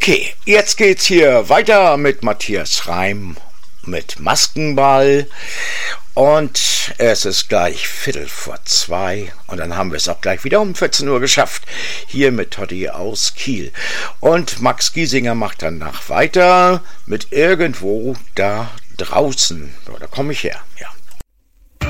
Okay, jetzt geht's hier weiter mit Matthias Reim mit Maskenball und es ist gleich 1:15 und dann haben wir es auch gleich wieder um 14 Uhr geschafft, hier mit Totti aus Kiel. Und Max Giesinger macht danach weiter mit Irgendwo da draußen. So, da komme ich her, ja.